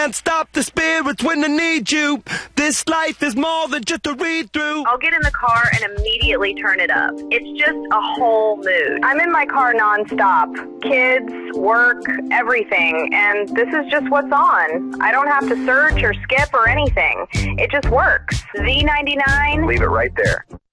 can't stop the spirits when they need you. This life is more than just a read-through. I'll get in the car and immediately turn it up. It's just a whole mood. I'm in my car nonstop. Kids, work, everything. And this is just what's on. I don't have to search or skip or anything. It just works. Z99. Leave it right there.